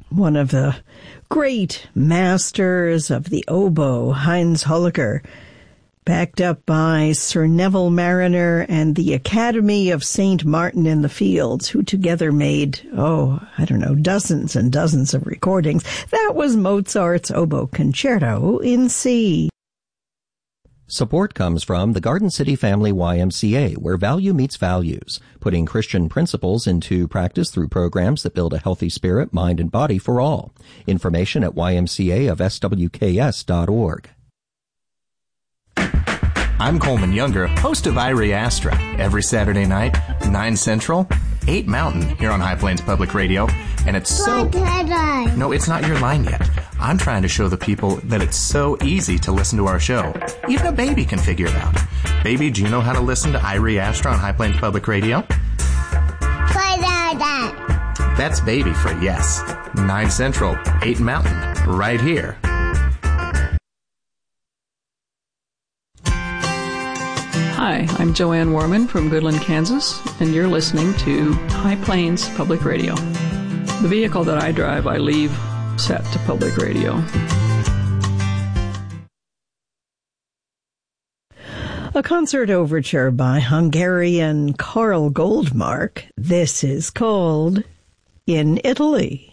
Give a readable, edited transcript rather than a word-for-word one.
one of the great masters of the oboe, Heinz Holliger, backed up by Sir Neville Marriner and the Academy of St. Martin in the Fields, who together made, dozens and dozens of recordings. That was Mozart's Oboe Concerto in C. Support comes from the Garden City Family YMCA, where value meets values, putting Christian principles into practice through programs that build a healthy spirit, mind, and body for all. Information at ymcaofswks.org. I'm Coleman Younger, host of Irie Astra, every Saturday night, 9 Central, 8 Mountain, here on High Plains Public Radio. And it's so... No, it's not your line yet. I'm trying to show the people that it's so easy to listen to our show. Even a baby can figure it out. Baby, do you know how to listen to Irie Astra on High Plains Public Radio? That's baby for yes. 9 Central, 8 Mountain, right here. Hi, I'm Joanne Warman from Goodland, Kansas, and you're listening to High Plains Public Radio. The vehicle that I drive, I leave set to public radio. A concert overture by Hungarian Karl Goldmark. This is called In Italy.